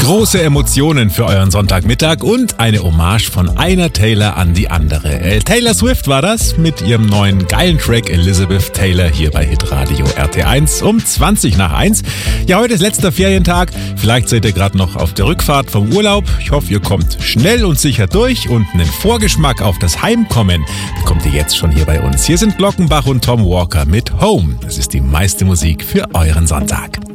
Große Emotionen für euren Sonntagmittag und eine Hommage von einer Taylor an die andere. Taylor Swift war das mit ihrem neuen geilen Track Elizabeth Taylor hier bei Hitradio RT1 um 1:20. Ja, heute ist letzter Ferientag. Vielleicht seid ihr gerade noch auf der Rückfahrt vom Urlaub. Ich hoffe, ihr kommt schnell und sicher durch und einen Vorgeschmack auf das Heimkommen bekommt ihr jetzt schon hier bei uns. Hier sind Glockenbach und Tom Walker mit Home. Das ist die meiste Musik für euren Sonntag.